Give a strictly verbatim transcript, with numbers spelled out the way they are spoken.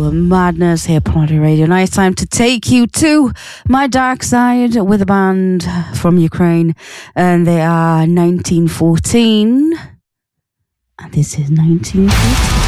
to Madness here, Planetary Radio. Now it's time to take you to my dark side with a band from Ukraine, and they are nineteen fourteen, and this is nineteen fourteen.